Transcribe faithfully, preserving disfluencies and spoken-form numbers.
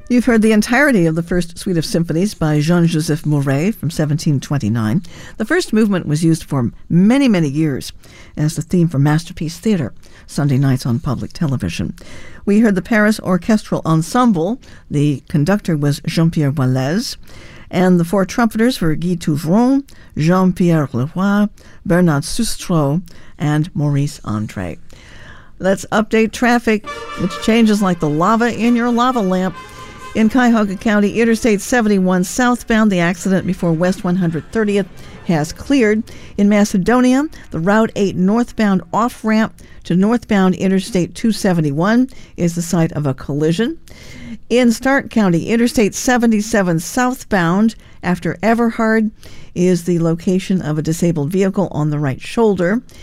You've heard the entirety of the first suite of symphonies by Jean-Joseph Mouret from seventeen twenty-nine. The first movement was used for many, many years as the theme for Masterpiece Theatre, Sunday nights on public television. We heard the Paris Orchestral Ensemble. The conductor was Jean-Pierre Wallace. And the four trumpeters were Guy Touvron, Jean-Pierre Leroy, Bernard Sustro, and Maurice Andre. Let's update traffic, which changes like the lava in your lava lamp. In Cuyahoga County, Interstate seventy-one southbound, the accident before West one hundred thirtieth has cleared. In Macedonia, the Route eight northbound off-ramp to northbound Interstate two seventy-one is the site of a collision. In Stark County, Interstate seventy-seven southbound after Everhard is the location of a disabled vehicle on the right shoulder.